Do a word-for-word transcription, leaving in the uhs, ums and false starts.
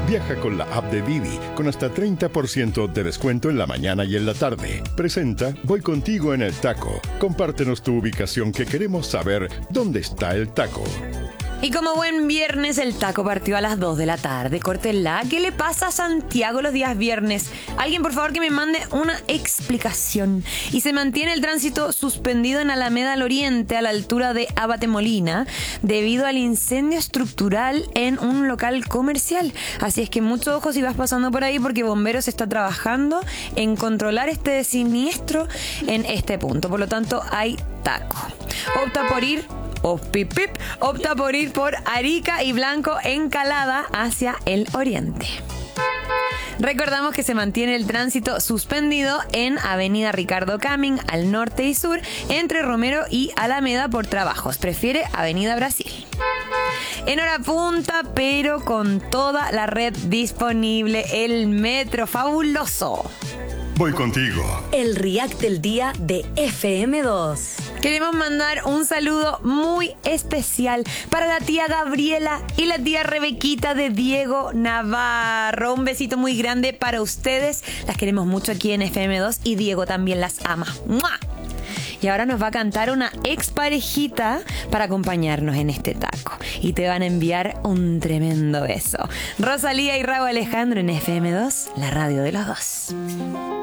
Viaja con la app de Didi con hasta treinta por ciento de descuento en la mañana y en la tarde. Presenta Voy Contigo en el Taco. Compártenos tu ubicación, que queremos saber dónde está el taco. Y como buen viernes, el taco partió a las dos de la tarde. Córtenla. ¿Qué le pasa a Santiago los días viernes? Alguien, por favor, que me mande una explicación. Y se mantiene el tránsito suspendido en Alameda al Oriente, a la altura de Abate Molina, debido al incendio estructural en un local comercial. Así es que mucho ojo si vas pasando por ahí, porque Bomberos está trabajando en controlar este siniestro en este punto. Por lo tanto, hay taco. Opta por ir... O pip, pip, opta por ir por Arica y Blanco Encalada hacia el oriente. Recordamos que se mantiene el tránsito suspendido en Avenida Ricardo Camin al norte y sur, entre Romero y Alameda por trabajos. Prefiere Avenida Brasil. En hora punta, pero con toda la red disponible, el metro fabuloso. Voy contigo. El React del día de F M dos. Queremos mandar un saludo muy especial para la tía Gabriela y la tía Rebequita de Diego Navarro. Un besito muy grande para ustedes. Las queremos mucho aquí en F M dos y Diego también las ama. ¡Mua! Y ahora nos va a cantar una exparejita para acompañarnos en este taco. Y te van a enviar un tremendo beso. Rosalía y Raúl Alejandro en F M dos, la radio de los dos.